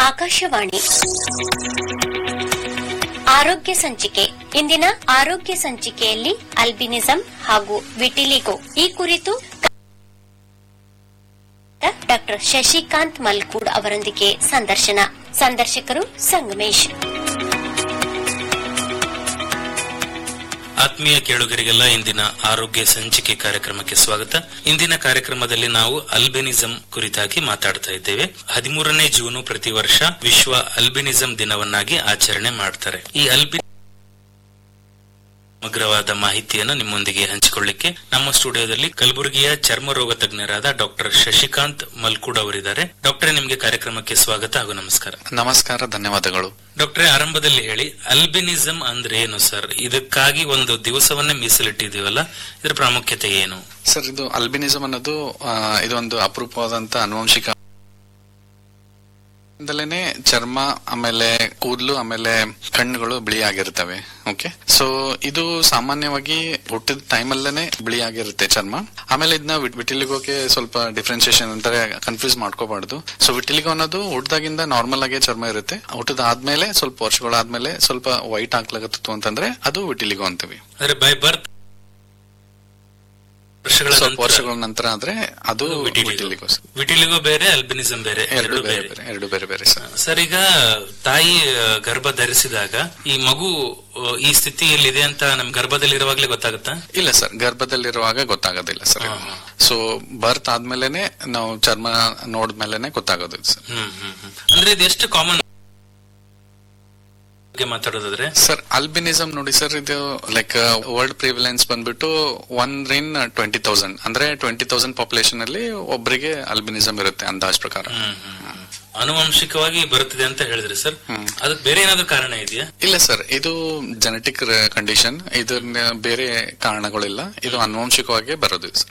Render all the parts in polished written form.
ಆಕಾಶವಾಣಿ ಆರೋಗ್ಯ ಸಂಚಿಕೆ. ಇಂದಿನ ಆರೋಗ್ಯ ಸಂಚಿಕೆಯಲ್ಲಿ ಅಲ್ಬಿನಿಸಂ ಹಾಗೂ ವಿಟಿಲಿಗೋ ಈ ಕುರಿತು ಡಾಕ್ಟರ್ ಶಶಿಕಾಂತ್ ಮಲ್ಕೂಡ್ ಅವರೊಂದಿಗೆ ಸಂದರ್ಶನ. ಸಂದರ್ಶಕರು ಸಂಗಮೇಶ್. ಆತ್ಮೀಯ ಕೇಳುಗರಿಗೆಲ್ಲ ಇಂದಿನ ಆರೋಗ್ಯ ಸಂಚಿಕೆ ಕಾರ್ಯಕ್ರಮಕ್ಕೆ ಸ್ವಾಗತ. ಇಂದಿನ ಕಾರ್ಯಕ್ರಮದಲ್ಲಿ ನಾವು ಅಲ್ಬಿನಿಸಂ ಕುರಿತಾಗಿ ಮಾತಾಡ್ತಾ ಇದ್ದೇವೆ. 13ನೇ ಜೂನ್ ಪ್ರತಿ ವರ್ಷ ವಿಶ್ವ ಅಲ್ಬಿನಿಸಂ ದಿನವನ್ನಾಗಿ ಆಚರಣೆ ಮಾಡ್ತಾರೆ. ಈ ಸಮಗ್ರವಾದ ಮಾಹಿತಿಯನ್ನು ನಿಮ್ಮೊಂದಿಗೆ ಹಂಚಿಕೊಳ್ಳಿಕ್ಕೆ ನಮ್ಮ ಸ್ಟುಡಿಯೋದಲ್ಲಿ ಕಲಬುರಗಿಯ ಚರ್ಮ ರೋಗ ತಜ್ಞರಾದ ಡಾಕ್ಟರ್ ಶಶಿಕಾಂತ್ ಮಲ್ಕೂಡ್ ಅವರಿದ್ದಾರೆ. ಡಾಕ್ಟರ್, ನಿಮಗೆ ಕಾರ್ಯಕ್ರಮಕ್ಕೆ ಸ್ವಾಗತ ಹಾಗೂ ನಮಸ್ಕಾರ. ನಮಸ್ಕಾರ, ಧನ್ಯವಾದಗಳು. ಡಾಕ್ಟ್ರೆ, ಆರಂಭದಲ್ಲಿ ಹೇಳಿ, ಅಲ್ಬಿನಿಸಂ ಅಂದ್ರೆ ಏನು ಸರ್? ಇದಕ್ಕಾಗಿ ಒಂದು ದಿವಸವನ್ನೇ ಮೀಸಲಿಟ್ಟಿದೀವಲ್ಲ, ಇದರ ಪ್ರಾಮುಖ್ಯತೆ ಏನು ಸರ್? ಇದು ಅಲ್ಬಿನಿಸಂ ಅನ್ನೋದು ಇದೊಂದು ಅಪರೂಪವಾದಂತ ಆನುವಂಶಿಕ ಚರ್ಮ, ಆಮೇಲೆ ಕೂದಲು, ಆಮೇಲೆ ಕಣ್ಣುಗಳು ಬಿಳಿ ಆಗಿರ್ತವೆ. ಓಕೆ, ಸೊ ಇದು ಸಾಮಾನ್ಯವಾಗಿ ಹುಟ್ಟಿದ ಟೈಮ್ ಅಲ್ಲೇನೆ ಬಿಳಿ ಆಗಿರುತ್ತೆ ಚರ್ಮ. ಆಮೇಲೆ ಇದನ್ನ ವಿಟಿಲಿಗೋಗೆ ಸ್ವಲ್ಪ ಡಿಫ್ರೆನ್ಸಿಯೇಷನ್ ಅಂತಾರೆ, ಕನ್ಫ್ಯೂಸ್ ಮಾಡ್ಕೋಬಾರ್ದು. ಸೊ ವಿಟಿಲಿಗೋ ಅನ್ನೋದು ಹುಟ್ಟದಾಗಿಂದ ನಾರ್ಮಲ್ ಆಗಿ ಚರ್ಮ ಇರುತ್ತೆ. ಹುಟ್ಟದಾದ್ಮೇಲೆ ಸ್ವಲ್ಪ ವರ್ಷಗಳಾದ್ಮೇಲೆ ಸ್ವಲ್ಪ ವೈಟ್ ಆಗ್ಲಾಗತ್ತು ಅಂತಂದ್ರೆ ಅದು ವಿಟಿಲಿಗೋ ಅಂತೀವಿ. ಬೈ ಬರ್ತ್ ವರ್ಷಗಳ ನಂತರ ಆದ್ರೆ ಅದು ವಿಟಿಲಿಗೋ. ವಿಟಿಲಿಗೋ ಬೇರೆ, ಅಲ್ಬಿನಿಸಂ ಬೇರೆ, ಎರಡು ಬೇರೆ ಬೇರೆ ಸರ್. ಈಗ ತಾಯಿ ಗರ್ಭ ಧರಿಸಿದಾಗ ಈ ಮಗು ಈ ಸ್ಥಿತಿಯಲ್ಲಿದೆ ಅಂತ ನಮ್ ಗರ್ಭದಲ್ಲಿರುವಾಗ್ಲೇ ಗೊತ್ತಾಗುತ್ತಾ? ಇಲ್ಲ ಸರ್, ಗರ್ಭದಲ್ಲಿರುವಾಗ ಗೊತ್ತಾಗೋದಿಲ್ಲ ಸರ್. ಸೊ ಬರ್ತ್ ಆದ್ಮೇಲೆನೆ ನಾವು ಚರ್ಮ ನೋಡಿದ್ಮೇಲೆನೆ ಗೊತ್ತಾಗೋದು ಸರ್. ಅಂದ್ರೆ ಇದು ಎಷ್ಟು ಕಾಮನ್ ಮಾತಾಡೋದಾದ್ರೆ ಸರ್? ಅಲ್ಬಿನಿಸಂ ನೋಡಿ ಸರ್, ಇದು ಲೈಕ್ ವರ್ಲ್ಡ್ ಪ್ರಿವಿಲೆನ್ಸ್ ಬಂದ್ಬಿಟ್ಟು 1 in 20,000 ಅಂದ್ರೆ 20,000 ಪಾಪ್ಯುಲೇಷನ್ ಅಲ್ಲಿ ಒಬ್ಬರಿಗೆ ಅಲ್ಬಿನಿಸಂ ಇರುತ್ತೆ ಅಂದಾಜ್ ಪ್ರಕಾರ. ಆನುವಂಶಿಕವಾಗಿ ಬರುತ್ತದೆ ಅಂತ ಹೇಳಿದ್ರಿ ಸರ್. ಅದಕ್ಕೆ ಬೇರೆ ಏನಾದ್ರು ಕಾರಣ ಇದೆಯಾ? ಇಲ್ಲ ಸರ್, ಇದು ಜೆನೆಟಿಕ್ ಕಂಡೀಷನ್. ಇದನ್ನ ಬೇರೆ ಕಾರಣಗಳಿಲ್ಲ, ಇದು ಆನುವಂಶಿಕವಾಗಿ ಬರೋದು ಸರ್.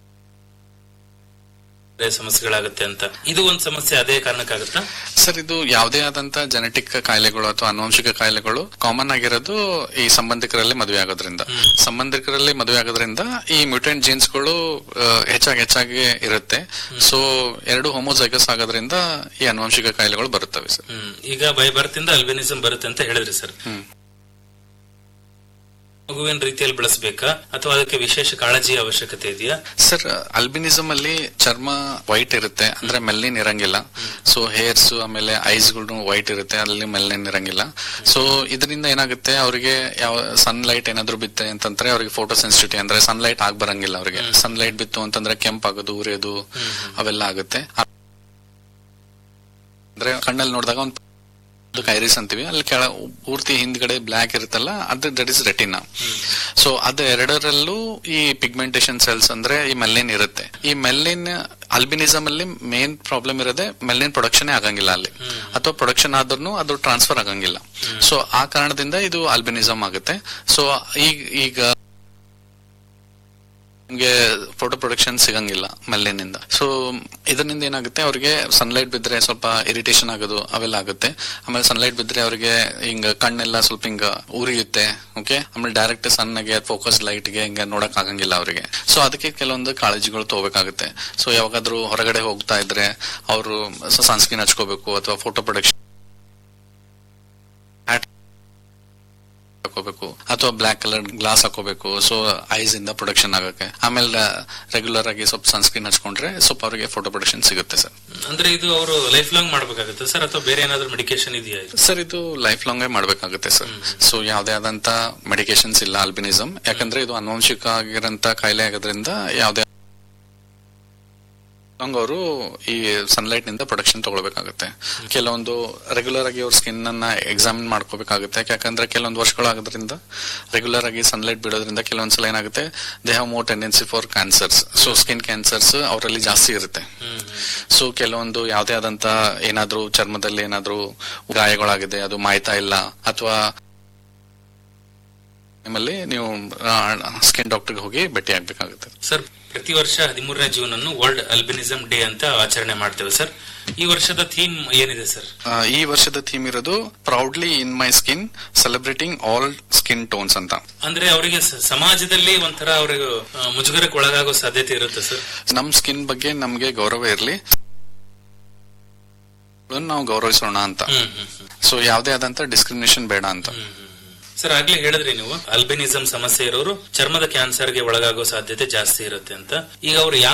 ಸಮಸ್ಯೆಗಳಾಗುತ್ತೆ ಅಂತ ಇದು ಒಂದು ಸಮಸ್ಯೆ ಅದೇ ಕಾರಣಕ್ಕಾಗುತ್ತಾ ಸರ್? ಇದು ಯಾವುದೇ ಆದಂತ ಜೆನೆಟಿಕ್ ಕಾಯಿಲೆಗಳು ಅಥವಾ ಆನುವಂಶಿಕ ಕಾಯಿಲೆಗಳು ಕಾಮನ್ ಆಗಿರೋದು ಈ ಸಂಬಂಧಿಕರಲ್ಲಿ ಮದುವೆ ಆಗೋದ್ರಿಂದ. ಸಂಬಂಧಿಕರಲ್ಲಿ ಮದುವೆ ಆಗೋದ್ರಿಂದ ಈ ಮ್ಯೂಟೆಂಟ್ ಜೀನ್ಸ್ ಗಳು ಹೆಚ್ಚಾಗಿ ಇರುತ್ತೆ. ಸೊ ಎರಡು ಹೋಮೋಜೈಗಸ್ ಆಗೋದ್ರಿಂದ ಈ ಆನುವಂಶಿಕ ಕಾಯಿಲೆಗಳು ಬರುತ್ತವೆ ಸರ್. ಈಗ ಬೈ ಬರ್ತ್ ಇಂದ ಅಲ್ಬಿನಿಸಂ ಬರುತ್ತೆ ಅಂತ ಹೇಳಿದ್ರಿ ಸರ್. ಮಗುವಿನ ರೀತಿಯಲ್ಲಿ ಬೆಳೆಸಬೇಕಾ ಅಥವಾ ಅದಕ್ಕೆ ವಿಶೇಷ ಕಾಳಜಿ ಅವಶ್ಯಕತೆ ಇದೆಯಾ ಸರ್? ಅಲ್ಬಿನಿಸಂ ಅಲ್ಲಿ ಚರ್ಮ ವೈಟ್ ಇರುತ್ತೆ, ಅಂದ್ರೆ ಮೆಲ್ಲಿನ್ ಇರಂಗಿಲ್ಲ. ಸೊ ಹೇರ್ಸ್ ಆಮೇಲೆ ಐಸ್ ಗಳು ವೈಟ್ ಇರುತ್ತೆ, ಅಲ್ಲಿ ಮೆಲ್ಲಿನ್ ಇರಂಗಿಲ್ಲ. ಸೊ ಇದರಿಂದ ಏನಾಗುತ್ತೆ, ಅವರಿಗೆ ಯಾವ ಸನ್ಲೈಟ್ ಏನಾದ್ರು ಬಿತ್ತೆ ಅಂತಂದ್ರೆ ಅವ್ರಿಗೆ ಫೋಟೋ ಸೆನ್ಸಿಟಿವಿಟಿ, ಅಂದ್ರೆ ಸನ್ಲೈಟ್ ಆಗ್ ಬರಂಗಿಲ್ಲ ಅವ್ರಿಗೆ. ಸನ್ಲೈಟ್ ಬಿತ್ತು ಅಂತಂದ್ರೆ ಕೆಂಪಾಗೋದು, ಉರಿಯೋದು ಅವೆಲ್ಲ ಆಗುತ್ತೆ. ಅಂದ್ರೆ ಕಣ್ಣಲ್ಲಿ ನೋಡಿದಾಗ ಒಂದು ಐರಿಸ್ ಅಂತೀವಿ, ಅಲ್ಲಿ ಪೂರ್ತಿ ಹಿಂದ್ಗಡೆ ಬ್ಲಾಕ್ ಇರುತ್ತಲ್ಲ, ಅದು ದಟ್ ಇಸ್ ರೆಟಿನಾ. ಸೊ ಅದು ಎರಡರಲ್ಲೂ ಈ ಪಿಗ್ಮೆಂಟೇಶನ್ ಸೆಲ್ಸ್ ಅಂದ್ರೆ ಈ ಮೆಲ್ಲಿನ್ ಇರುತ್ತೆ. ಈ ಮೆಲ್ಲಿನ್ ಅಲ್ಬಿನಿಸಂ ಅಲ್ಲಿ ಮೇನ್ ಪ್ರಾಬ್ಲಮ್ ಇರೋದೇ ಮೆಲ್ಲಿನ್ ಪ್ರೊಡಕ್ಷನ್ ಆಗಂಗಿಲ್ಲ ಅಲ್ಲಿ, ಅಥವಾ ಪ್ರೊಡಕ್ಷನ್ ಆದ್ರೂ ಅದು ಟ್ರಾನ್ಸ್ಫರ್ ಆಗಂಗಿಲ್ಲ. ಸೊ ಆ ಕಾರಣದಿಂದ ಇದು ಅಲ್ಬಿನಿಸಂ ಆಗುತ್ತೆ. ಸೊ ಈಗ ನಿಮ್ಗೆ ಫೋಟೋ ಪ್ರೊಡಕ್ಷನ್ ಸಿಗಂಗಿಲ್ಲ ಮೆಲ್ಲಿನಿಂದ. ಸೊ ಇದರಿಂದ ಏನಾಗುತ್ತೆ, ಅವ್ರಿಗೆ ಸನ್ಲೈಟ್ ಬಿದ್ರೆ ಸ್ವಲ್ಪ ಇರಿಟೇಷನ್ ಆಗೋದು ಅವೆಲ್ಲ ಆಗುತ್ತೆ. ಆಮೇಲೆ ಸನ್ಲೈಟ್ ಬಿದ್ರೆ ಅವ್ರಿಗೆ ಹಿಂಗ ಕಣ್ಣೆಲ್ಲ ಸ್ವಲ್ಪ ಹಿಂಗ ಉರಿಯುತ್ತೆ. ಓಕೆ, ಆಮೇಲೆ ಡೈರೆಕ್ಟ್ ಸನ್ಗೆ ಫೋಕಸ್ ಲೈಟ್ ಗೆ ಹಿಂಗ ನೋಡಕ್ ಆಗಂಗಿಲ್ಲ ಅವರಿಗೆ. ಸೊ ಅದಕ್ಕೆ ಕೆಲವೊಂದು ಕಾಳಜಿಗಳು ತಗೋಬೇಕಾಗುತ್ತೆ. ಸೊ ಯಾವಾಗಾದ್ರೂ ಹೊರಗಡೆ ಹೋಗ್ತಾ ಇದ್ರೆ ಅವರು ಸನ್ಸ್ಕ್ರೀನ್ ಹಚ್ಕೋಬೇಕು, ಅಥವಾ ಫೋಟೋ ಪ್ರೊಡಕ್ಷನ್ ಹಾಕೋಬೇಕು, ಅಥವಾ ಬ್ಲಾಕ್ ಕಲರ್ ಗ್ಲಾಸ್ ಹಾಕೋಬೇಕು. ಸೊ ಐಸ್ ಇಂದ ಪ್ರೊಡಕ್ಷನ್ ಆಗಕ್ಕೆ. ಆಮೇಲೆ ರೆಗ್ಯುಲರ್ ಆಗಿ ಸ್ವಲ್ಪ ಸನ್ಸ್ಕ್ರೀನ್ ಹಚ್ಕೊಂಡ್ರೆ ಸ್ವಲ್ಪ ಅವರಿಗೆ ಫೋಟೋ ಪ್ರೊಡಕ್ಷನ್ ಸಿಗುತ್ತೆ ಸರ್. ಅಂದ್ರೆ ಇದು ಅವರು ಲೈಫ್ ಲಾಂಗ್ ಮಾಡ್ಬೇಕಾಗುತ್ತೆ ಸರ್, ಅಥವಾ ಬೇರೆ ಏನಾದ್ರು ಮೆಡಿಕೇಶನ್ ಇದೆಯಾ ಸರ್? ಇದು ಲೈಫ್ ಲಾಂಗ್ ಮಾಡ್ಬೇಕಾಗುತ್ತೆ ಸರ್. ಸೊ ಯಾವ್ದೇ ಆದಂತ ಮೆಡಿಕೇಶನ್ಸ್ ಇಲ್ಲ ಅಲ್ಬಿನಿಸಂ, ಯಾಕಂದ್ರೆ ಇದು ಆನುವಂಶಿಕ ಆಗಿರಂತ ಕಾಯಿಲೆ ಆಗೋದ್ರಿಂದ ಯಾವ್ದೇ ಅವರು ಈ ಸನ್ಲೈಟ್ ನಿಂದ ಪ್ರೊಡಕ್ಷನ್ ತಗೊಳ್ಬೇಕಾಗುತ್ತೆ. ಕೆಲವೊಂದು ರೆಗ್ಯುಲರ್ ಆಗಿ ಅವ್ರ ಸ್ಕಿನ್ ಅನ್ನ ಎಕ್ಸಾಮಿನ್ ಮಾಡ್ಕೋಬೇಕಾಗುತ್ತೆ. ಯಾಕಂದ್ರೆ ಕೆಲವೊಂದು ವರ್ಷಗಳಾಗೋದ್ರಿಂದ ರೆಗ್ಯುಲರ್ ಆಗಿ ಸನ್ಲೈಟ್ ಬಿಡೋದ್ರಿಂದ ಕೆಲವೊಂದ್ಸಲ ಏನಾಗುತ್ತೆ, they have more tendency for cancers. So skin cancers ಅವರಲ್ಲಿ ಜಾಸ್ತಿ ಇರುತ್ತೆ. ಸೊ ಕೆಲವೊಂದು ಯಾವ್ದೇ ಆದಂತ ಏನಾದ್ರೂ ಚರ್ಮದಲ್ಲಿ ಏನಾದ್ರೂ ಗಾಯಗಳಾಗಿದೆ, ಅದು ಮಾಯ್ತಾ ಇಲ್ಲ, ಅಥವಾ ನಿಮ್ಮಲ್ಲಿ ನೀವು ಸ್ಕಿನ್ ಡಾಕ್ಟರ್ಗೆ ಹೋಗಿ ಭೇಟಿ ಆಗ್ಬೇಕಾಗುತ್ತೆ ಸರ್. ಪ್ರತಿ ವರ್ಷ 13ನೇ ಜೂನ್ ಅನ್ನು ವರ್ಲ್ಡ್ ಅಲ್ಬಿನಿಸಂ ಡೇ ಅಂತ ಆಚರಣೆ ಮಾಡ್ತೇವೆ ಸರ್. ಈ ವರ್ಷದ ಥೀಮ್ ಏನಿದೆ ಸರ್? ಈ ವರ್ಷದ ಥೀಮ್ ಇರೋದು ಪ್ರೌಡ್ಲಿ ಇನ್ ಮೈ skin celebrating all skin tones ಅಂತ. ಅಂದ್ರೆ ಅವರಿಗೆ ಸಮಾಜದಲ್ಲಿ ಒಂಥರ ಅವ್ರಿಗೆ ಮುಜುಗರಕ್ಕೆ ಒಳಗಾಗೋ ಸಾಧ್ಯತೆ ಇರುತ್ತೆ ಸರ್. ನಮ್ ಸ್ಕಿನ್ ಬಗ್ಗೆ ನಮ್ಗೆ ಗೌರವ ಇರ್ಲಿ, ನಾವು ಗೌರವಿಸೋಣ ಅಂತ. ಸೊ ಯಾವುದೇ ಆದಂತ ಡಿಸ್ಕ್ರಿಮಿನೇಷನ್ ಬೇಡ ಅಂತ. ಸರ್ ಆಗ್ಲೇ ಹೇಳಿದ್ರಿ ನೀವು ಅಲ್ಬಿನಿಸಂ ಸಮಸ್ಯೆ ಇರೋರು ಚರ್ಮದ ಕ್ಯಾನ್ಸರ್ಗೆ ಒಳಗಾಗೋ ಸಾಧ್ಯತೆ ಜಾಸ್ತಿ ಇರುತ್ತೆ ಅಂತ. ಈಗ ಅವ್ರು ಯಾವ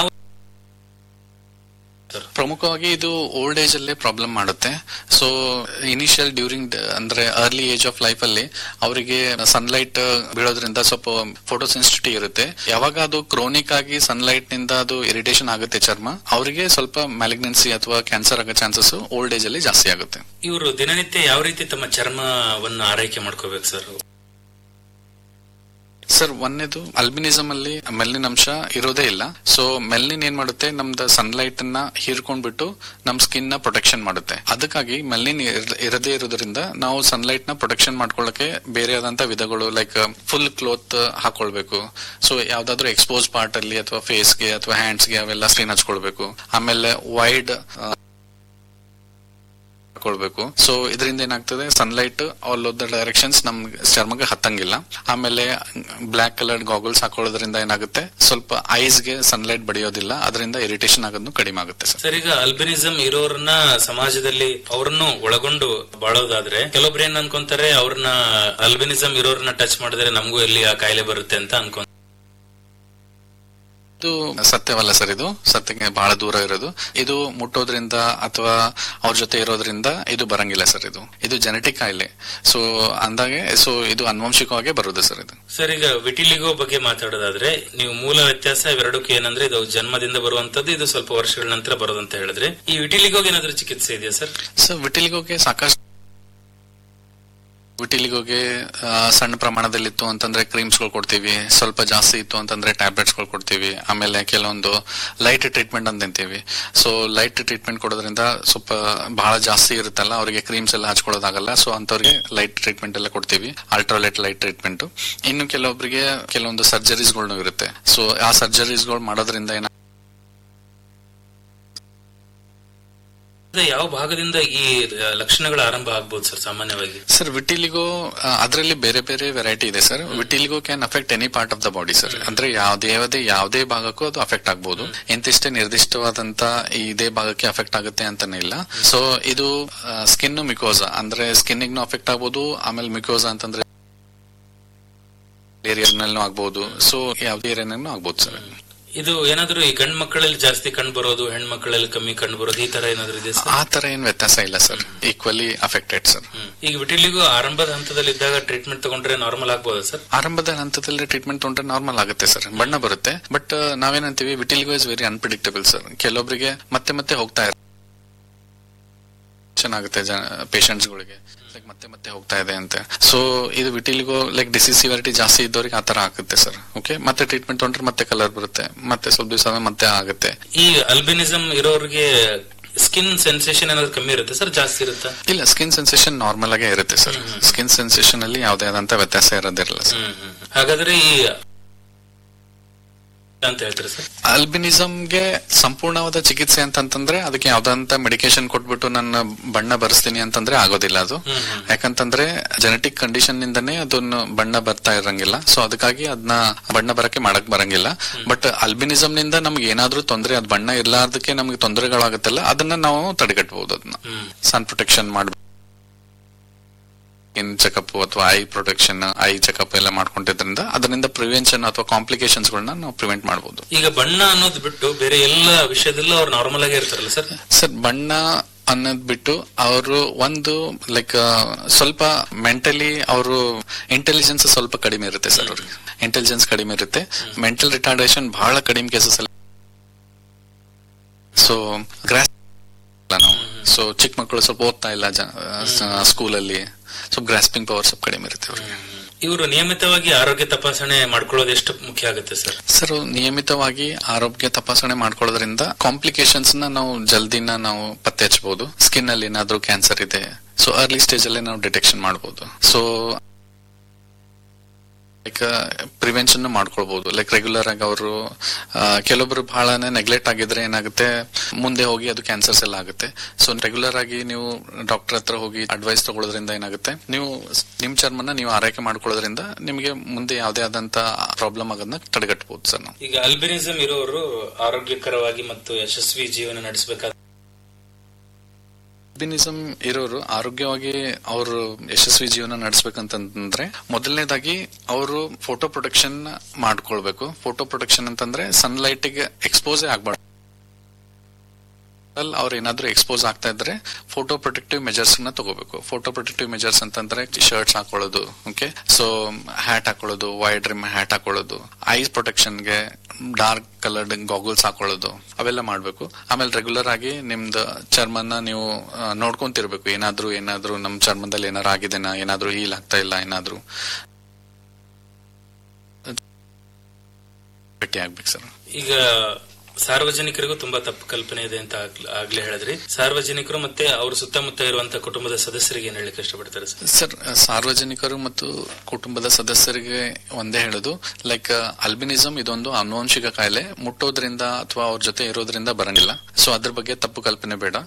ಪ್ರಮುಖವಾಗಿ ಇದು ಓಲ್ಡ್ ಏಜ್ ಅಲ್ಲೇ ಪ್ರಾಬ್ಲಮ್ ಮಾಡುತ್ತೆ. ಸೊ ಇನಿಷಿಯಲ್ ಡ್ಯೂರಿಂಗ್ ಅಂದ್ರೆ ಅರ್ಲಿ ಏಜ್ ಆಫ್ ಲೈಫ್ ಅಲ್ಲಿ ಅವರಿಗೆ ಸನ್ಲೈಟ್ ಬೀಳೋದ್ರಿಂದ ಸ್ವಲ್ಪ ಫೋಟೋಸೆನ್ಸಿಟಿವಿಟಿ ಇರುತ್ತೆ. ಯಾವಾಗ ಅದು ಕ್ರೋನಿಕ್ ಆಗಿ ಸನ್ಲೈಟ್ ನಿಂದ ಅದು ಇರಿಟೇಷನ್ ಆಗುತ್ತೆ ಚರ್ಮ, ಅವರಿಗೆ ಸ್ವಲ್ಪ ಮ್ಯಾಲಿಗ್ನೆನ್ಸಿ ಅಥವಾ ಕ್ಯಾನ್ಸರ್ ಆಗೋ ಚಾನ್ಸಸ್ ಓಲ್ಡ್ ಏಜ್ ಅಲ್ಲಿ ಜಾಸ್ತಿ ಆಗುತ್ತೆ. ಇವರು ದಿನನಿತ್ಯ ಯಾವ ರೀತಿ ತಮ್ಮ ಚರ್ಮವನ್ನು ಆರೈಕೆ ಮಾಡ್ಕೋಬೇಕು ಸರ್? ಸರ್, ಒಂದೇದು ಅಲ್ಬಿನಿಸಮ್ ಅಲ್ಲಿ ಮೆಲ್ನಿನ್ ಅಂಶ ಇರೋದೇ ಇಲ್ಲ. ಸೊ ಮೆಲ್ನಿನ್ ಏನ್ ಮಾಡುತ್ತೆ, ನಮ್ದು ಸನ್ಲೈಟ್ ಅನ್ನ ಹೀರ್ಕೊಂಡ್ಬಿಟ್ಟು ನಮ್ ಸ್ಕಿನ್ ನ ಪ್ರೊಟೆಕ್ಷನ್ ಮಾಡುತ್ತೆ. ಅದಕ್ಕಾಗಿ ಮೆಲ್ನಿನ್ ಇರದೇ ಇರೋದ್ರಿಂದ ನಾವು ಸನ್ಲೈಟ್ ನ ಪ್ರೊಟೆಕ್ಷನ್ ಮಾಡ್ಕೊಳ್ಳಕ್ಕೆ ಬೇರೆ ಆದಂತ ವಿಧಗಳು ಲೈಕ್ ಫುಲ್ ಕ್ಲೋತ್ ಹಾಕೊಳ್ಬೇಕು. ಸೊ ಯಾವ್ದಾದ್ರು ಎಕ್ಸ್ಪೋಸ್ ಪಾರ್ಟ್ ಅಲ್ಲಿ ಅಥವಾ ಫೇಸ್ಗೆ ಅಥವಾ ಹ್ಯಾಂಡ್ಸ್ಗೆ ಅವೆಲ್ಲ ಸ್ಕ್ರೀನ್ ಹಚ್ಕೊಳ್ಬೇಕು. ಆಮೇಲೆ ವೈಡ್ ಹಾಕೊಳ್ಬೇಕು. ಸೊ ಇದರಿಂದ ಏನಾಗ್ತದೆ, sunlight all of the directions ನಮ್ ಚರ್ಮಕ್ಕೆ ಹತ್ತಂಗಿಲ್ಲ. ಆಮೇಲೆ ಬ್ಲಾಕ್ ಕಲರ್ಡ್ ಗಾಗಲ್ಸ್ ಹಾಕೊಳ್ಳೋದ್ರಿಂದ ಏನಾಗುತ್ತೆ, ಸ್ವಲ್ಪ ಐಸ್ ಗೆ ಸನ್ಲೈಟ್ ಬಡಿಯೋದಿಲ್ಲ, ಅದರಿಂದ ಇರಿಟೇಷನ್ ಆಗೋದು ಕಡಿಮೆ ಆಗುತ್ತೆ. ಸರ್, ಈಗ ಅಲ್ಬಿನಿಸಂ ಇರೋರನ್ನ ಸಮಾಜದಲ್ಲಿ ಅವ್ರನ್ನು ಒಳಗೊಂಡು ಬಾಳೋದಾದ್ರೆ ಕೆಲವೊಬ್ರು ಏನ್ ಅನ್ಕೊಂತಾರೆ, ಅವ್ರನ್ನ ಅಲ್ಬಿನಿಸಂ ಇರೋರನ್ನ ಟಚ್ ಮಾಡಿದ್ರೆ ನಮಗೂ ಎಲ್ಲಿ ಆ ಕಾಯಿಲೆ ಬರುತ್ತೆ ಅಂತ ಅನ್ಕೊಂತಾರೆ. ಇದು ಸತ್ಯವಲ್ಲ ಸರ್. ಇದು ಸತ್ಯಕ್ಕೆ ಬಹಳ ದೂರ ಇರೋದು. ಇದು ಮುಟ್ಟೋದ್ರಿಂದ ಅಥವಾ ಅವ್ರ ಜೊತೆ ಇರೋದ್ರಿಂದ ಇದು ಬರಂಗಿಲ್ಲ ಸರ್. ಇದು ಜೆನೆಟಿಕ್ ಕಾಯಿಲೆ. ಸೊ ಅಂದಾಗೆ ಇದು ಅನುವಂಶಿಕವಾಗಿ ಬರುದು ಸರ್. ಇದು ಸರ್, ಈಗ ವಿಟಿಲಿಗೋ ಬಗ್ಗೆ ಮಾತಾಡೋದಾದ್ರೆ ನೀವು ಮೂಲ ವ್ಯತ್ಯಾಸ ಇವೆರಡಕ್ಕೂ ಏನಂದ್ರೆ ಇದು ಜನ್ಮದಿಂದ ಬರುವಂತದ್ದು, ಇದು ಸ್ವಲ್ಪ ವರ್ಷಗಳ ನಂತರ ಬರೋದಂತ ಹೇಳಿದ್ರೆ ಈ ವಿಟಿಲಿಗೋಗೆ ಏನಾದ್ರೂ ಚಿಕಿತ್ಸೆ ಇದೆಯಾ ಸರ್? ಸರ್, ವಿಟಿಲಿಗೋಗೆ ಸಾಕಷ್ಟು ವಿಟಿಲಿಗೋಗೆ ಸಣ್ಣ ಪ್ರಮಾಣದಲ್ಲಿ ಇತ್ತು ಅಂತಂದ್ರೆ ಕ್ರೀಮ್ಸ್ ಗಳು ಕೊಡ್ತೀವಿ, ಸ್ವಲ್ಪ ಜಾಸ್ತಿ ಇತ್ತು ಅಂತಂದ್ರೆ ಟ್ಯಾಬ್ಲೆಟ್ಸ್ ಗಳು ಕೊಡ್ತೀವಿ. ಆಮೇಲೆ ಕೆಲವೊಂದು ಲೈಟ್ ಟ್ರೀಟ್ಮೆಂಟ್ ಅಂತ ಅಂತೀವಿ. ಸೊ ಲೈಟ್ ಟ್ರೀಟ್ಮೆಂಟ್ ಕೊಡೋದ್ರಿಂದ ಸ್ವಲ್ಪ ಬಹಳ ಜಾಸ್ತಿ ಇರುತ್ತಲ್ಲ, ಅವರಿಗೆ ಕ್ರೀಮ್ಸ್ ಎಲ್ಲ ಹಚ್ಕೊಳ್ಳೋದಾಗಲ್ಲ. ಸೊ ಅಂತವ್ರಿಗೆ ಲೈಟ್ ಟ್ರೀಟ್ಮೆಂಟ್ ಎಲ್ಲ ಕೊಡ್ತೀವಿ, ಅಲ್ಟ್ರಾಲೈಟ್ ಲೈಟ್ ಟ್ರೀಟ್ಮೆಂಟ್. ಇನ್ನು ಕೆಲವೊಬ್ಬರಿಗೆ ಕೆಲವೊಂದು ಸರ್ಜರೀಸ್ ಗಳು ಇರುತ್ತೆ. ಸೊ ಆ ಸರ್ಜರೀಸ್ ಗಳು ಮಾಡೋದ್ರಿಂದ ಯಾವ ಭಾಗದಿಂದ ಈ ಲಕ್ಷಣಗಳು ಆರಂಭ ಆಗಬಹುದು ಸರ್ ಸಾಮಾನ್ಯವಾಗಿ? ಸರ್, ವಿಟಿಲಿಗೋ ಅದರಲ್ಲಿ ಬೇರೆ ಬೇರೆ ವೆರೈಟಿ ಇದೆ sir. Vitiligo can affect any part of the body sir. ಅಂದ್ರೆ ಯಾವುದೇ ಭಾಗಕ್ಕೂ ಅದು ಅಫೆಕ್ಟ್ ಆಗಬಹುದು. ಇಂತಿಷ್ಟೇ ನಿರ್ದಿಷ್ಟವಾದಂತ ಇದೇ ಭಾಗಕ್ಕೆ ಅಫೆಕ್ಟ್ ಆಗುತ್ತೆ ಅಂತಾನೆ ಇಲ್ಲ. ಸೊ ಇದು ಸ್ಕಿನ್ ಮಿಕೋಸಾ ಅಂದ್ರೆ ಸ್ಕಿನ್ನಿಗೂ ಅಫೆಕ್ಟ್ ಆಗ್ಬಹುದು. ಆಮೇಲೆ ಮಿಕೋಸಾ ಅಂತಂದ್ರೆ ಏರಿಯಾನಲ್ಲೂ ಆಗ್ಬಹುದು. ಸೊ ಯಾವುದೇ ಏರಿಯಾನಲ್ಲೂ ಆಗ್ಬಹುದು ಸರ್. ಇದು ಏನಾದ್ರು ಈ ಗಂಡ್ ಮಕ್ಕಳಲ್ಲಿ ಜಾಸ್ತಿ ಕಂಡು ಬರೋದು, ಹೆಣ್ಮಕ್ಕಳಲ್ಲಿ ಕಮ್ಮಿ ಕಂಡು ಬರೋದು, ಈ ತರ ಏನಾದ್ರು ಇದೆ ಸರ್? ಆ ತರ ಏನ್ ವ್ಯತ್ಯಾಸ ಇಲ್ಲ ಸರ್. Equally affected sir. ಈಗ ವಿಟಿಲಿಗೋ ಆರಂಭದ ಹಂತದಲ್ಲಿ ಇದ್ದಾಗ ಟ್ರೀಟ್ಮೆಂಟ್ ತಗೊಂಡ್ರೆ ನಾರ್ಮಲ್ ಆಗ್ಬೋದಾ ಸರ್? ಆರಂಭದ ಹಂತದಲ್ಲಿ ಟ್ರೀಟ್ಮೆಂಟ್ ತಗೊಂಡ್ರೆ ನಾರ್ಮಲ್ ಆಗುತ್ತೆ ಸರ್, ಬಣ್ಣ ಬರುತ್ತೆ. But ನಾವೇನಂತೀವಿ, vitiligo is very unpredictable sir. ಕೆಲವೊಬ್ಬರಿಗೆ ಮತ್ತೆ ಹೋಗ್ತಾ ಚೆನ್ನಾಗುತ್ತೆ ಪೇಷಂಟ್ಸ್ ಗಳಿಗೆ, ಮತ್ತೆ ಹೋಗ್ತಾ ಇದೆ ಅಂತ. ಸೊ ಇದು ವಿಟಿಲಿಗೋ ಲೈಕ್ ಡಿಸೀಸ್ ಸಿವಿಯಾರಿಟಿ ಜಾಸ್ತಿ ಇದ್ದವ್ರಿಗೆ ಆತರ ಆಗುತ್ತೆ ಸರ್. ಓಕೆ, ಮತ್ತೆ ಟ್ರೀಟ್ಮೆಂಟ್ ತಗೊಂಡ್ರೆ ಮತ್ತೆ ಕಲರ್ ಬರುತ್ತೆ, ಮತ್ತೆ ಸ್ವಲ್ಪ ದಿವಸ ಮತ್ತೆ ಆಗುತ್ತೆ. ಈ ಅಲ್ಬಿನಿಸಂ ಇರೋರಿಗೆ ಸ್ಕಿನ್ ಸೆನ್ಸೇಷನ್ ಏನಾದ್ರು ಕಮ್ಮಿ ಇರುತ್ತೆ ಸರ್, ಜಾಸ್ತಿ ಇರುತ್ತೆ? ಇಲ್ಲ, ಸ್ಕಿನ್ ಸೆನ್ಸೇಷನ್ ನಾರ್ಮಲ್ ಆಗೇ ಇರುತ್ತೆ ಸರ್. ಸ್ಕಿನ್ ಸೆನ್ಸೇಷನ್ ಅಲ್ಲಿ ಯಾವುದೇ ಆದಂತ ವ್ಯತ್ಯಾಸ ಇರೋದಿರಲ್ಲ ಸರ್. ಹಾಗಾದ್ರೆ ಈ ಅಂತ ಹೇಳ್ತಾರೆ ಸರ್, ಅಲ್ಬಿನಿಸಂಗೆ ಸಂಪೂರ್ಣವಾದ ಚಿಕಿತ್ಸೆ ಅಂತಂದ್ರೆ ಅದಕ್ಕೆ ಯಾವ್ದಂತ ಮೆಡಿಕೇಶನ್ ಕೊಟ್ಬಿಟ್ಟು ನನ್ನ ಬಣ್ಣ ಬರ್ಸ್ತೀನಿ ಅಂತಂದ್ರೆ ಆಗೋದಿಲ್ಲ ಅದು. ಯಾಕಂತಂದ್ರೆ ಜೆನೆಟಿಕ್ ಕಂಡೀಷನ್ ನಿಂದನೇ ಅದನ್ನ ಬಣ್ಣ ಬರ್ತಾ ಇರಂಗಿಲ್ಲ. ಸೊ ಅದಕ್ಕಾಗಿ ಅದನ್ನ ಬಣ್ಣ ಮಾಡಕ್ ಬರಂಗಿಲ್ಲ. ಬಟ್ ಅಲ್ಬಿನಿಸಂ ನಿಂದ ನಮ್ಗೆ ಏನಾದ್ರೂ ತೊಂದರೆ, ಅದ್ ಬಣ್ಣ ಇರ್ಲಾರ್ದಕ್ಕೆ ನಮ್ಗೆ ತೊಂದರೆಗಳಾಗುತ್ತಲ್ಲ, ಅದನ್ನ ನಾವು ತಡೆಗಟ್ಟಬಹುದು. ಅದನ್ನ ಸನ್ ಪ್ರೊಟೆಕ್ಷನ್ ಮಾಡ್ಬೇಕು, ಇನ್ ಚೆಕಪ್ ಅಥವಾ ಐ ಪ್ರೊಟೆಕ್ಷನ್, ಐ ಚೆಕಪ್ ಎಲ್ಲ ಮಾಡ್ಕೊಂಡಿದ್ರಿಂದ ಅದರಿಂದ ಪ್ರಿವೆನ್ಷನ್ ಅಥವಾ ಕಾಂಪ್ಲಿಕೇಶನ್ಸ್ ಗಳನ್ನ ನಾವು ಪ್ರಿವೆಂಟ್ ಮಾಡಬಹುದು. ಈಗ ಬಣ್ಣ ಅನ್ನೋದು ಬಿಟ್ಟು ಬೇರೆ ಎಲ್ಲ ವಿಷಯದಲ್ಲೂ ಅವ್ರು ನಾರ್ಮಲ್ ಆಗೇ ಇರ್ತಾರಲ್ಲ ಸರ್? ಸರ್, ಬಣ್ಣ ಅನ್ನೋದ್ ಬಿಟ್ಟು ಅವರು ಒಂದು ಲೈಕ್ ಸ್ವಲ್ಪ ಮೆಂಟಲಿ ಅವರು ಇಂಟೆಲಿಜೆನ್ಸ್ ಸ್ವಲ್ಪ ಕಡಿಮೆ ಇರುತ್ತೆ ಸರ್. ಅವ್ರಿಗೆ ಇಂಟೆಲಿಜೆನ್ಸ್ ಕಡಿಮೆ ಇರುತ್ತೆ, ಮೆಂಟಲ್ ರಿಟಾರ್ಡೇಷನ್ ಬಹಳ ಕಡಿಮೆ ಕೇಸಸ್ ಅಲ್ಲಿ. ಸೊ ನಾವು ಸೊ ಚಿಕ್ಕ ಮಕ್ಕಳು ಸ್ವಲ್ಪ ಓದ್ತಾ ಇಲ್ಲ ಸ್ಕೂಲಲ್ಲಿ, ಸ್ವಲ್ಪ ಗ್ರಾಸ್ಪಿಂಗ್ ಪವರ್ ಸ್ವಲ್ಪ ಕಡಿಮೆ ಇರುತ್ತೆ ಅವ್ರಿಗೆ. ಇವರು ನಿಯಮಿತವಾಗಿ ಆರೋಗ್ಯ ತಪಾಸಣೆ ಮಾಡ್ಕೊಳ್ಳೋದು ಎಷ್ಟು ಮುಖ್ಯ ಆಗುತ್ತೆ ಸರ್? ಸರ್, ನಿಯಮಿತವಾಗಿ ಆರೋಗ್ಯ ತಪಾಸಣೆ ಮಾಡ್ಕೊಳ್ಳೋದ್ರಿಂದ ಕಾಂಪ್ಲಿಕೇಶನ್ಸ್ ನಾವು ಜಲ್ದಿನ ನಾವು ಪತ್ತೆ ಹಚ್ಚಬಹುದು. ಸ್ಕಿನ್ ಅಲ್ಲಿ ಏನಾದ್ರೂ ಕ್ಯಾನ್ಸರ್ ಇದೆ, ಸೊ ಅರ್ಲಿ ಸ್ಟೇಜ್ ಅಲ್ಲೇ ನಾವು ಡಿಟೆಕ್ಷನ್ ಮಾಡಬಹುದು. ಸೊ ಲೈಕ್ ಪ್ರಿವೆನ್ಷನ್ ಮಾಡ್ಕೊಳ್ಬಹುದು. ಲೈಕ್ ರೆಗ್ಯುಲರ್ ಆಗಿ ಅವರು ಕೆಲವೊಬ್ರು ಬಹಳನೇ ನೆಗ್ಲೆಕ್ಟ್ ಆಗಿದ್ರೆ ಏನಾಗುತ್ತೆ, ಮುಂದೆ ಹೋಗಿ ಅದು ಕ್ಯಾನ್ಸರ್ಸ್ ಎಲ್ಲ ಆಗುತ್ತೆ. ಸೊ ರೆಗ್ಯುಲರ್ ಆಗಿ ನೀವು ಡಾಕ್ಟರ್ ಹತ್ರ ಹೋಗಿ ಅಡ್ವೈಸ್ ತಗೊಳ್ಳೋದ್ರಿಂದ ಏನಾಗುತ್ತೆ, ನೀವು ನಿಮ್ ಚರ್ಮನ ನೀವು ಆರೈಕೆ ಮಾಡ್ಕೊಳ್ಳೋದ್ರಿಂದ ನಿಮಗೆ ಮುಂದೆ ಯಾವುದೇ ಆದಂತ ಪ್ರಾಬ್ಲಮ್ ಆಗೋದನ್ನ ತಡೆಗಟ್ಟಬಹುದು ಸರ್ ನಾವು. ಈಗ ಅಲ್ಬಿನಿಸಂ ಇರೋರು ಆರೋಗ್ಯಕರವಾಗಿ ಮತ್ತು ಯಶಸ್ವಿ ಜೀವನ ನಡೆಸಬೇಕಾದ ಆಲ್ಬಿನಿಸಂ ಇರೋರು ಆರೋಗ್ಯವಾಗಿ ಅವರು ಯಶಸ್ವಿ ಜೀವನ ನಡೆಸಬೇಕಂತಂದ್ರೆ ಮೊದಲನೇದಾಗಿ ಅವರು ಫೋಟೋ ಪ್ರೊಟೆಕ್ಷನ್ ಮಾಡ್ಕೊಳ್ಬೇಕು. ಫೋಟೋ ಪ್ರೊಟೆಕ್ಷನ್ ಅಂತಂದ್ರೆ ಸನ್ಲೈಟ್ ಗೆ ಎಕ್ಸ್ಪೋಸೇ ಆಗ್ಬಾರ್ದು. ಅವ್ರು ಏನಾದ್ರೂ ಎಕ್ಸ್ಪೋಸ್ ಆಗ್ತಾ ಇದ್ರೆ ಫೋಟೋ ಪ್ರೊಟೆಕ್ಟಿವ್ ಮೆಜರ್ಸ್ ನ ತಗೋಬೇಕು. ಫೋಟೋ ಪ್ರೊಟೆಕ್ಟಿವ್ ಮೆಜರ್ಸ್ ಅಂತಂದ್ರೆ ಶರ್ಟ್ಸ್ ಹಾಕೊಳ್ಳೋದು, ಓಕೆ, ಸೊ ಹ್ಯಾಟ್ ಹಾಕೊಳ್ಳೋದು, ವೈಡ್ ರಿಮ್ ಹ್ಯಾಟ್ ಹಾಕೊಳ್ಳೋದು, ಐಸ್ ಪ್ರೊಟೆಕ್ಷನ್ ಗೆ ಡಾರ್ಕ್ ಕಲರ್ಡ್ ಗಾಗಲ್ಸ್ ಹಾಕೊಳ್ಳೋದು, ಅವೆಲ್ಲ ಮಾಡ್ಬೇಕು. ಆಮೇಲೆ ರೆಗ್ಯುಲರ್ ಆಗಿ ನಿಮ್ದು ಚರ್ಮನ ನೀವು ನೋಡ್ಕೊಂತಿರ್ಬೇಕು. ಏನಾದ್ರೂ ನಮ್ ಚರ್ಮದಲ್ಲಿ ಏನಾರು ಆಗಿದೆನಾ, ಏನಾದ್ರೂ ಹೀಲ್ ಆಗ್ತಾ ಇಲ್ಲ, ಏನಾದ್ರೂ ಭೇಟಿ ಆಗ್ಬೇಕು ಸರ್. ಈಗ ಸಾರ್ವಜನಿಕರಿಗೂ ತುಂಬಾ ತಪ್ಪು ಕಲ್ಪನೆ ಇದೆ ಅಂತ ಆಗ್ಲೇ ಹೇಳಿದ್ರಿ. ಸಾರ್ವಜನಿಕರು ಮತ್ತೆ ಅವ್ರ ಸುತ್ತಮುತ್ತ ಇರುವಂತಹ ಕುಟುಂಬದ ಸದಸ್ಯರಿಗೆ ಏನ್ ಹೇಳಿಕ್ಕೆ ಇಷ್ಟಪಡ್ತಾರೆ ಸರ್? ಸರ್, ಸಾರ್ವಜನಿಕರು ಮತ್ತು ಕುಟುಂಬದ ಸದಸ್ಯರಿಗೆ ಒಂದೇ ಹೇಳೋದು, ಲೈಕ್ ಆಲ್ಬಿನಿಸಂ ಇದೊಂದು ಆನುವಂಶಿಕ ಕಾಯಿಲೆ, ಮುಟ್ಟೋದ್ರಿಂದ ಅಥವಾ ಅವ್ರ ಜೊತೆ ಇರೋದ್ರಿಂದ ಬರಂಗಿಲ್ಲ. ಸೊ ಅದ್ರ ಬಗ್ಗೆ ತಪ್ಪು ಕಲ್ಪನೆ ಬೇಡ.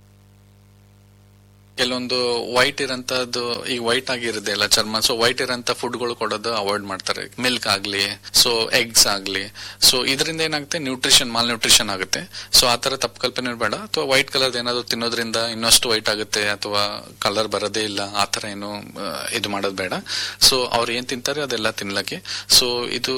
ಕೆಲವೊಂದು ವೈಟ್ ಇರಂತದ್ದು, ಈಗ ವೈಟ್ ಆಗಿರುತ್ತೆ ಅಲ್ಲ ಚರ್ಮ, ಸೊ ವೈಟ್ ಇರಂತ ಫುಡ್ಗಳು ಕೊಡೋದು ಅವಾಯ್ಡ್ ಮಾಡ್ತಾರೆ. ಮಿಲ್ಕ್ ಆಗ್ಲಿ, ಸೊ ಎಗ್ಸ್ ಆಗ್ಲಿ. ಸೊ ಇದರಿಂದ ಏನಾಗುತ್ತೆ, ಮಾಲ್ ನ್ಯೂಟ್ರಿಷನ್ ಆಗುತ್ತೆ. ಸೊ ಆತರ ತಪ್ಪು ಕಲ್ಪನೆ ಬೇಡ. ಅಥವಾ ವೈಟ್ ಕಲರ್ ಏನಾದ್ರು ತಿನ್ನೋದ್ರಿಂದ ಇನ್ನಷ್ಟು ವೈಟ್ ಆಗುತ್ತೆ ಅಥವಾ ಕಲರ್ ಬರೋದೇ ಇಲ್ಲ, ಆತರ ಏನು ಇದು ಮಾಡೋದು ಬೇಡ. ಸೊ ಅವ್ರು ಏನ್ ತಿಂತಾರೆ ಅದೆಲ್ಲ ತಿನ್ಲಕ್ಕೆ. ಸೊ ಇದು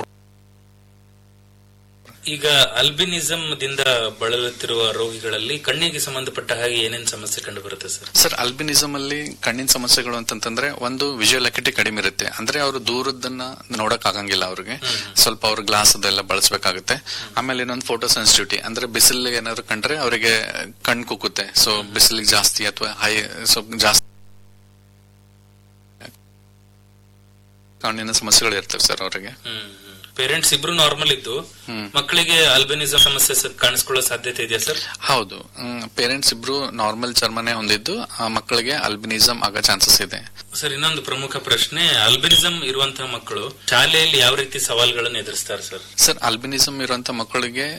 ಈಗ ಅಲ್ಬಿನಿಸಂ ದಿಂದ ಬಳಲುತ್ತಿರುವ ರೋಗಿಗಳಲ್ಲಿ ಕಣ್ಣಿಗೆ ಸಂಬಂಧಪಟ್ಟ ಹಾಗೆ ಏನೇನ್ ಸಮಸ್ಯೆ ಕಂಡು ಬರುತ್ತೆ ಸರ್? ಸರ್, ಅಲ್ಬಿನಿಸಂ ಅಲ್ಲಿ ಕಣ್ಣಿನ ಸಮಸ್ಯೆಗಳು ಅಂತಂದ್ರೆ ಒಂದು ವಿಜುವಲ್ ಅಕ್ಯುಟಿ ಕಡಿಮೆ ಇರುತ್ತೆ. ಅಂದ್ರೆ ಅವರು ದೂರದನ್ನ ನೋಡಕ್ ಆಗಂಗಿಲ್ಲ, ಅವ್ರಿಗೆ ಸ್ವಲ್ಪ ಅವ್ರ ಗ್ಲಾಸ್ ಅದೆಲ್ಲ ಬಳಸಬೇಕಾಗುತ್ತೆ. ಆಮೇಲೆ ಇನ್ನೊಂದು ಫೋಟೋ ಸೆನ್ಸಿಟಿವಿಟಿ, ಅಂದ್ರೆ ಬಿಸಿಲಿಗೆ ಏನಾದ್ರು ಕಂಡ್ರೆ ಅವರಿಗೆ ಕಣ್ ಕುಕ್ಕುತ್ತೆ. ಸೊ ಬಿಸಿಲಿಗೆ ಜಾಸ್ತಿ ಅಥವಾ ಹೈ ಸ್ವಲ್ಪ ಜಾಸ್ತಿ ಕಣ್ಣಿನ ಸಮಸ್ಯೆಗಳು ಇರ್ತವೆ ಸರ್ ಅವರಿಗೆ. ಪೇರೆಂಟ್ಸ್ ಇಬ್ರು ನಾರ್ಮಲ್ ಇದ್ದು ಮಕ್ಕಳಿಗೆ ಆಲ್ಬಿನಿಸಂ ಸಮಸ್ಯೆ ಕಾಣಿಸ್ಕೊಳ್ಳೋ ಸಾಧ್ಯತೆ ಇದೆಯಾ ಸರ್? ಹೌದು, ಪೇರೆಂಟ್ಸ್ ಇಬ್ರು ನಾರ್ಮಲ್ ಚರ್ಮನೆ ಹೊಂದಿದ್ದು ಮಕ್ಕಳಿಗೆ ಆಲ್ಬಿನಿಸಂ ಆಗೋ ಚಾನ್ಸಸ್ ಇದೆ. ಸರ್, ಇನ್ನೊಂದು ಪ್ರಮುಖ ಪ್ರಶ್ನೆ, ಆಲ್ಬಿನಿಸಂ ಇರುವಂತಹ ಮಕ್ಕಳು ಶಾಲೆಯಲ್ಲಿ ಯಾವ ರೀತಿ ಸವಾಲುಗಳನ್ನು ಎದುರಿಸ್ತಾರೆ ಸರ್? ಸರ್, ಆಲ್ಬಿನಿಸಂ ಇರುವಂತಹ ಮಕ್ಕಳಿಗೆ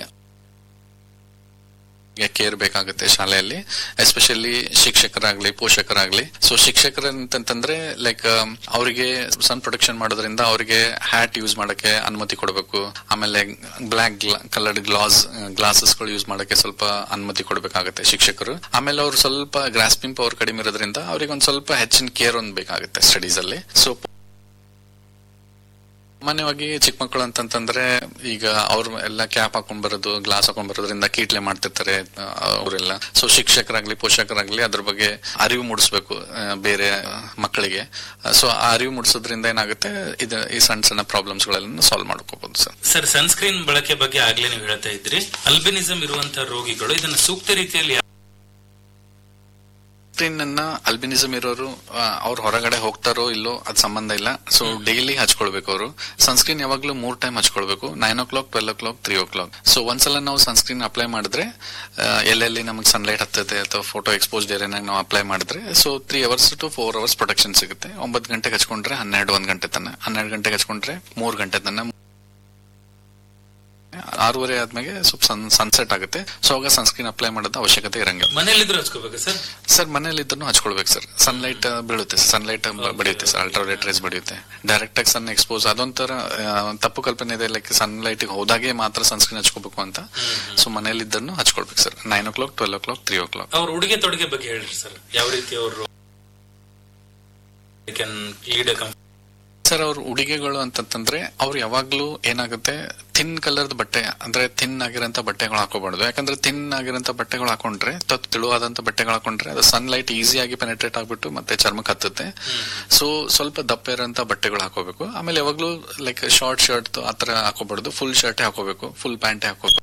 ಕೇರ್ ಬೇಕಾಗುತ್ತೆ ಶಾಲೆಯಲ್ಲಿ, ಎಸ್ಪೆಷಲಿ ಶಿಕ್ಷಕರಾಗ್ಲಿ ಪೋಷಕರಾಗ್ಲಿ. ಸೊ ಶಿಕ್ಷಕರಂತಂದ್ರೆ ಲೈಕ್ ಅವರಿಗೆ ಸನ್ ಪ್ರೊಟೆಕ್ಷನ್ ಮಾಡೋದ್ರಿಂದ ಅವರಿಗೆ ಹ್ಯಾಟ್ ಯೂಸ್ ಮಾಡಕ್ಕೆ ಅನುಮತಿ ಕೊಡಬೇಕು. ಆಮೇಲೆ ಬ್ಲಾಕ್ ಕಲರ್ಡ್ ಗ್ಲಾಸಸ್ ಗಳು ಯೂಸ್ ಮಾಡಕ್ಕೆ ಸ್ವಲ್ಪ ಅನುಮತಿ ಕೊಡಬೇಕಾಗುತ್ತೆ ಶಿಕ್ಷಕರು. ಆಮೇಲೆ ಅವ್ರು ಸ್ವಲ್ಪ ಗ್ರಾಸ್ಪಿಂಗ್ ಪವರ್ ಕಡಿಮೆ ಇರೋದ್ರಿಂದ ಅವ್ರಿಗೆ ಒಂದ್ ಸ್ವಲ್ಪ ಹೆಚ್ಚಿನ ಕೇರ್ ಒಂದು ಬೇಕಾಗುತ್ತೆ ಸ್ಟಡೀಸ್ ಅಲ್ಲಿ. ಸೊ ಸಾಮಾನ್ಯವಾಗಿ ಚಿಕ್ಕ ಮಕ್ಕಳು ಅಂತಂದ್ರೆ ಈಗ ಅವ್ರು ಎಲ್ಲ ಕ್ಯಾಪ್ ಹಾಕೊಂಡ್ ಬರೋದು, ಗ್ಲಾಸ್ ಹಾಕೊಂಡ್ ಬರೋದ್ರಿಂದ ಕೀಟ್ಲೆ ಮಾಡ್ತಿರ್ತಾರೆ ಅವರೆಲ್ಲ. ಸೊ ಶಿಕ್ಷಕರಾಗ್ಲಿ ಪೋಷಕರಾಗ್ಲಿ ಅದ್ರ ಬಗ್ಗೆ ಅರಿವು ಮೂಡಿಸ್ಬೇಕು ಬೇರೆ ಮಕ್ಕಳಿಗೆ. ಸೊ ಆ ಅರಿವು ಮೂಡಿಸೋದ್ರಿಂದ ಏನಾಗುತ್ತೆ, ಈ ಸಣ್ಣ ಸಣ್ಣ ಪ್ರಾಬ್ಲಮ್ಸ್ ಗಳನ್ನ ಸಾಲ್ವ್ ಮಾಡ್ಕೋಬಹುದು ಸರ್. ಸರ್, ಸನ್ಸ್ಕ್ರೀನ್ ಬಳಕೆ ಬಗ್ಗೆ ಆಗ್ಲೇ ನೀವು ಹೇಳ್ತಾ ಇದ್ರಿ. ಅಲ್ಬಿನಿಸಂ ಇರುವಂತಹ ರೋಗಿಗಳು ಇದನ್ನ ಸೂಕ್ತ ರೀತಿಯಲ್ಲಿ ಸನ್ಸ್ಕ್ರೀನ್ ಅನ್ನ ಆಲ್ಬಿನಿಸಂ ಇರೋರು ಅವ್ರು ಹೊರಗಡೆ ಹೋಗ್ತಾರೋ ಇಲ್ಲೋ ಅದ್ ಸಂಬಂಧ ಇಲ್ಲ. So daily ಹಚ್ಕೊಳ್ಬೇಕು. ಅವರು ಸನ್ಸ್ಕ್ರೀನ್ ಯಾವಾಗ್ಲೂ 3 time ಹಚ್ಕೊಳ್ಬೇಕು, 9 o'clock, 12 o'clock, 3 o'clock. So ಒಂದ್ಸಲ ನಾವು ಸನ್ಸ್ಕ್ರೀನ್ ಅಪ್ಲೈ ಮಾಡಿದ್ರೆ ಎಲ್ಲೆಲ್ಲಿ ನಮಗೆ ಸನ್ಲೈಟ್ ಹತ್ತತೆ ಅಥವಾ ಫೋಟೋ ಎಕ್ಸ್ಪೋಸ್ಡ್ ಏರಿಯಾನಾಗ ನಾವು ಅಪ್ಲೈ ಮಾಡಿದ್ರೆ so 3 hours to 4 hours protection ಸಿಗುತ್ತೆ. 9 ಗಂಟೆಗೆ ಹಚ್ಕೊಂಡ್ರೆ 1 ಗಂಟೆ ತನ, 12 ಗಂಟೆಗೆ ಹಚ್ಕೊಂಡ್ರೆ 3 ಗಂಟೆ ತನ, 6:30 ಆದ್ಮೇಲೆ ಸ್ವಲ್ಪ ಸನ್ಸೆಟ್ ಆಗುತ್ತೆ. ಸೊ ಆಗ ಸನ್ಸ್ಕ್ರೀನ್ ಅಪ್ಲೈ ಮಾಡೋದು ಅವಶ್ಯಕತೆ ಇರಂಗಿಲ್ಲ. ಮನೆಯಲ್ಲಿದ್ರು ಹಚ್ಕೋಬೇಕು ಸರ್? Sir, ಮನೆಯಲ್ಲಿದ್ರು ಹಚ್ಕೊಳ್ಬೇಕು sir. ಸನ್ಲೈಟ್ ಬೀಳುತ್ತೆ, sunlight ಬಡಿಯುತ್ತೆ sir, ultraviolet race ಬಡಿಯುತ್ತೆ. Direct ಆಗಿ ಸನ್ ಎಕ್ಸ್ಪೋಸ್ ಅದೊಂಥರ ತಪ್ಪು ಕಲ್ಪನೆ ಇದೆ, ಲೈಕ್ ಸನ್ಲೈಟ್ ಹೋದಾಗೆ ಮಾತ್ರ ಸನ್ಸ್ಕ್ರೀನ್ ಹಚ್ಕೋಬೇಕು ಅಂತ. So ಮನೆಯಲ್ಲಿದ್ದನ್ನು ಹಚ್ಕೊಳ್ಬೇಕು sir. 9 o'clock, 12 o'clock, 3 o'clock. ಅವ್ರ ಉಡುಗೆ ತೊಡುಗೆ ಬಗ್ಗೆ ಹೇಳ್ರಿ ಸರ್. ಯಾವ ರೀತಿ ಅವರು ಸರ್, ಅವ್ರ ಉಡುಗೆಗಳು ಅಂತಂದ್ರೆ ಅವ್ರು ಯಾವಾಗ್ಲೂ ಏನಾಗುತ್ತೆ, ಥಿನ್ ಕಲರ್ಡ್ ಬಟ್ಟೆ ಅಂದ್ರೆ ಥಿನ್ ಆಗಿರೋಂತ ಬಟ್ಟೆಗಳು ಹಾಕೋಬಾರ್ದು. ಯಾಕಂದ್ರೆ ಥಿನ್ ಆಗಿರೋಂತ ಬಟ್ಟೆಗಳು ಹಾಕೊಂಡ್ರೆ, ತೆಳುವಾದಂತ ಬಟ್ಟೆಗಳು ಹಾಕೊಂಡ್ರೆ ಅದು ಸನ್ಲೈಟ್ ಈಸಿಯಾಗಿ ಪೆನೆಟ್ರೇಟ್ ಆಗ್ಬಿಟ್ಟು ಮತ್ತೆ ಚರ್ಮಕ್ಕೆ ಹತ್ತುತ್ತೆ. ಸೊ ಸ್ವಲ್ಪ ದಪ್ಪ ಇರೋಂತ ಬಟ್ಟೆಗಳು ಹಾಕೋಬೇಕು. ಆಮೇಲೆ ಯಾವಾಗ್ಲೂ ಲೈಕ್ ಶಾರ್ಟ್ ಶರ್ಟ್ ಆತರ ಹಾಕೋಬಾರ್ದು, ಫುಲ್ ಶರ್ಟೇ ಹಾಕೋಬೇಕು, ಫುಲ್ ಪ್ಯಾಂಟೇ ಹಾಕೋಬೇಕು.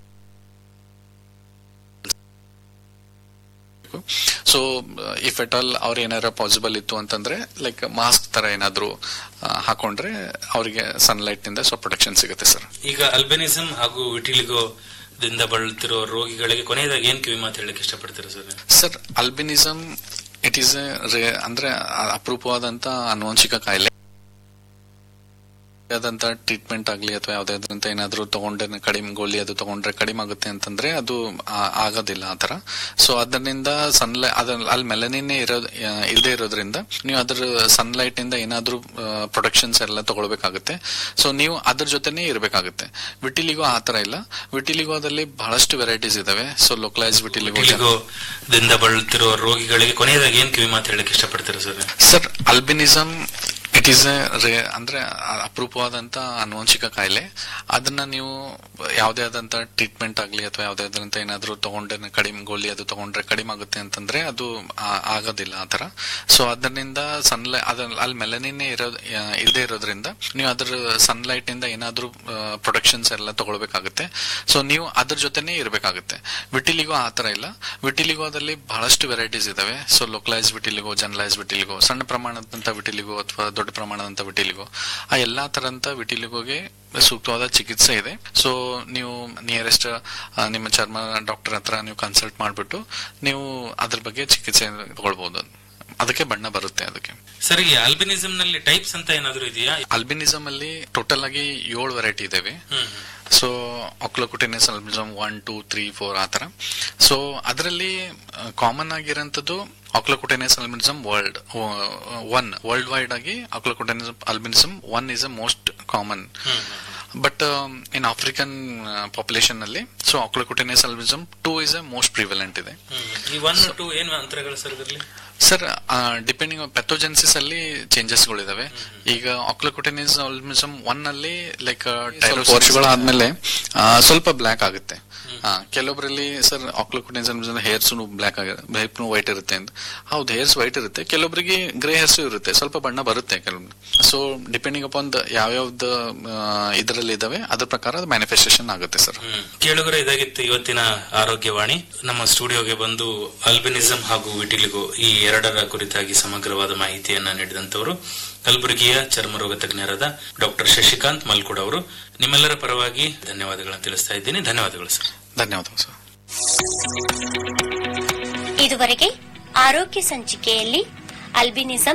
ಸೊ ಇಫ್ ಎಟ್ ಆಲ್ ಅವ್ರ ಏನಾರ ಪಾಸಿಬಲ್ ಇತ್ತು ಅಂತಂದ್ರೆ ಲೈಕ್ ಮಾಸ್ಕ್ ತರ ಏನಾದ್ರು ಹಾಕೊಂಡ್ರೆ ಅವರಿಗೆ ಸನ್ಲೈಟ್ ನಿಂದ ಸ್ವಲ್ಪ ಪ್ರೊಟೆಕ್ಷನ್ ಸಿಗುತ್ತೆ ಸರ್. ಈಗ ಅಲ್ಬಿನಿಸಂ ಹಾಗೂ ವಿಟಿಲಿಗೋ ದಿಂದ ಬಳಲ್ತಿರೋ ರೋಗಿಗಳಿಗೆ ಕೊನೆಯದಾಗಿ ಏನ್ ಕಿವಿ ಮಾತು ಹೇಳಕ್ಕೆ ಇಷ್ಟಪಡ್ತೀರಾ sir? Sir, albinism it is ಅಂದ್ರೆ ಅಪರೂಪವಾದಂತ ಆನುವಂಶಿಕ ಕಾಯಿಲೆ. ಯಾವ್ದಂತ ಟ್ರೀಟ್ಮೆಂಟ್ ಆಗ್ಲಿ ಅಥವಾ ಯಾವ್ದಾದ್ರಂತ ಏನಾದ್ರು ತಗೊಂಡ್ರೆ ಕಡಿಮೆ ಗೋಲಿ ಅದು ತಗೊಂಡ್ರೆ ಕಡಿಮೆ ಆಗುತ್ತೆ ಅಂತಂದ್ರೆ ಅದು ಆಗೋದಿಲ್ಲ ಆತರ. ಸೊ ಅದರಿಂದ ಅಲ್ಲಿ ಮೆಲನಿನ್ ಇಲ್ಲದೆ ಇರೋದ್ರಿಂದ ನೀವು ಅದ್ರ ಸನ್ಲೈಟ್ ಇಂದ ಏನಾದ್ರೂ ಪ್ರೊಟೆಕ್ಷನ್ಸ್ ಎಲ್ಲ ತಗೊಳ್ಬೇಕಾಗುತ್ತೆ. ಸೊ ನೀವು ಅದ್ರ ಜೊತೆನೆ ಇರ್ಬೇಕಾಗುತ್ತೆ. ವಿಟಿಲಿಗೋ ಆತರ ಇಲ್ಲ. ವಿಟಿಲಿಗೋದಲ್ಲಿ ಬಹಳಷ್ಟು ವೆರೈಟೀಸ್ ಇದಾವೆ. ಸೊ ಲೋಕಲೈಸ್ ವಿಟಿಲಿಗೋದಿಂದ ಬಳಲ್ತಿರುವ ರೋಗಿಗಳಿಗೆ ಕೊನೆಯದಾಗಿ ಏನ್ ಕಿವಿ ಮಾತು ಹೇಳಕ್ ಇಷ್ಟಪಡ್ತೀರಾ ಸರ್? ಅಲ್ಬಿನಿಸಮ್ ಇಟ್ ಈಸ್ ಅಂದ್ರೆ ಅಪರೂಪವಾದಂತ ಆನುವಂಶಿಕ ಕಾಯಿಲೆ. ಅದನ್ನ ನೀವು ಯಾವುದೇ ಆದಂತ ಟ್ರೀಟ್ಮೆಂಟ್ ಆಗ್ಲಿ ಅಥವಾ ಯಾವ್ದಾದ್ರಂತ ಏನಾದ್ರು ತಗೊಂಡ್ರೆ ಕಡಿಮೆ ಗೋಲಿ ಅದು ತಗೊಂಡ್ರೆ ಕಡಿಮೆ ಆಗುತ್ತೆ ಅಂತಂದ್ರೆ ಅದು ಆಗೋದಿಲ್ಲ ಆತರ. ಸೊ ಅದರಿಂದ ಅಲ್ಲಿ ಮೆಲನಿನ್ ಇಲ್ಲದೆ ಇರೋದ್ರಿಂದ ನೀವು ಅದ್ರ ಸನ್ಲೈಟ್ ಇಂದ ಏನಾದ್ರೂ ಪ್ರೊಟೆಕ್ಷನ್ಸ್ ಎಲ್ಲ ತಗೊಳ್ಬೇಕಾಗುತ್ತೆ. ಸೊ ನೀವು ಅದ್ರ ಜೊತೆನೆ ಇರ್ಬೇಕಾಗುತ್ತೆ. ವಿಟಿಲಿಗೋ ಆತರ ಇಲ್ಲ. ವಿಟಿಲಿಗೋದಲ್ಲಿ ಬಹಳಷ್ಟು ವೆರೈಟೀಸ್ ಇದಾವೆ. So localise vitiligo, generalise vitiligo, ಸಣ್ಣ ಪ್ರಮಾಣದಂತ ವಿಟಿಲಿಗೋ ಅಥವಾ ದೊಡ್ಡ ಪ್ರಮಾಣದಂತ ವಿಟಿಲಿಗೋ, ಆ ಎಲ್ಲಾ ತರಂತ ವಿಟಿಲಿಗೋಗೆ ಸೂಕ್ತವಾದ ಚಿಕಿತ್ಸೆ ಇದೆ. ಸೊ ನೀವು ನಿಯರೆಸ್ಟ್ ನಿಮ್ಮ ಚರ್ಮ ಡಾಕ್ಟರ್ ಹತ್ರ ನೀವು ಕನ್ಸಲ್ಟ್ ಮಾಡ್ಬಿಟ್ಟು ನೀವು ಅದ್ರ ಬಗ್ಗೆ ಚಿಕಿತ್ಸೆ ತಗೊಳ್ಬಹುದು. ಅದಕ್ಕೆ ಬಣ್ಣ ಬರುತ್ತೆ. ಅದಕ್ಕೆ ಸರಿ, ಆಲ್ಬಿನಿಸಂ ನಲ್ಲಿ ಟೈಪ್ಸ್ ಅಂತ ಏನಾದ್ರು ಇದೆಯಾ? ಆಲ್ಬಿನಿಸಂ ಅಲ್ಲಿ ಟೋಟಲ್ ಆಗಿ 7 ವೆರೈಟಿ ಇದಾವೆ. ಸೊ ಆಕ್ಲೋಕುಟೇನಿಯಸ್ ಆಲ್ಬಿನಿಸಂ 1, 2, 3, 4 ಆತರ. ಸೊ ಅದರಲ್ಲಿ ಕಾಮನ್ ಆಗಿರೋಂಥದ್ದು ಆಕ್ಲೋಕುಟೇನಿಯಸ್ ಆಲ್ಬಿನಿಸಂ ವರ್ಲ್ಡ್ ವೈಡ್ ಆಗಿ ಆಕ್ಲೋಕುಟೇನಿಯಸ್ albinism 1 is a most common. But in African population ನಲ್ಲಿ so ಆಕ್ಲೋಕುಟೇನಿಯಸ್ albinism 2 is a most prevalent ಇದೆ. ಸರ್ ಡಿಪೆಂಡಿಂಗ್ ಪ್ಯಾಥೋಜೆನ್ಸಿಸ್ ಅಲ್ಲಿ ಚೇಂಜಸ್ ಗಳಿದಾವೆ. ಈಗ ಆಕ್ಲೋಕುಟೇನಿಯಸ್ ಆಲ್ಬಿನಿಸಂ 1 ಅಲ್ಲಿ ಲೈಕ್ ವರ್ಷಗಳಾದ್ಮೇಲೆ ಸ್ವಲ್ಪ ಬ್ಲಾಕ್ ಆಗುತ್ತೆ. ಕೆಲವೊಬ್ಬರಲ್ಲಿ ಸರ್ ಆಕ್ಲೋಕುಟೇನಿಯಸ್ ಆಲ್ಬಿನಿಸಂ ಹೇರ್ಸ್ ಬ್ಲಾಕ್ ಆಗುತ್ತೆ, ವೈಟ್ ಇರುತ್ತೆ ಅಂತ. ಹೌದು, ಹೇರ್ಸ್ ವೈಟ್ ಇರುತ್ತೆ. ಕೆಲವೊಬ್ಬರಿಗೆ ಗ್ರೇ ಹೇರ್ಸ್ ಇರುತ್ತೆ, ಸ್ವಲ್ಪ ಬಣ್ಣ ಬರುತ್ತೆ ಕೆಲವೊಬ್ರು. ಸೊ ಡಿಪೆಂಡಿಂಗ್ ಅಪಾನ್ ಯಾವ್ಯಾವ್ದು ಇದರಲ್ಲಿ ಇದಾವೆ ಅದ್ರ ಪ್ರಕಾರ ಮ್ಯಾನಿಫೆಸ್ಟೇಷನ್ ಆಗುತ್ತೆ ಸರ್. ಕೇಳುಗರೆ, ಇದಾಗಿತ್ತು ಇವತ್ತಿನ ಆರೋಗ್ಯವಾಣಿ. ನಮ್ಮ ಸ್ಟುಡಿಯೋಗೆ ಬಂದು ಆಲ್ಬಿನಿಸಂ ಹಾಗೂ ವಿಟಿಲಿಗೋ ಈ ಎರಡರ ಕುರಿತಾಗಿ ಸಮಗ್ರವಾದ ಮಾಹಿತಿಯನ್ನ ನೀಡಿದಂತವರು ಕಲಬುರಗಿಯ ಚರ್ಮರೋಗ ತಜ್ಞರಾದ ಡಾಕ್ಟರ್ ಶಶಿಕಾಂತ್ ಮಲ್ಕುಡ್ ಅವರು. ನಿಮ್ಮೆಲ್ಲರ ಪರವಾಗಿ ಧನ್ಯವಾದಗಳನ್ನು ತಿಳಿಸ್ತಾ ಇದ್ದೀನಿ. ಧನ್ಯವಾದಗಳು ಸರ್. ಧನ್ಯವಾದಗಳು ಸರ್. ಇದುವರೆಗೆ ಆರೋಗ್ಯ ಸಂಚಿಕೆಯಲ್ಲಿ ಆಲ್ಬಿನಿಸಂ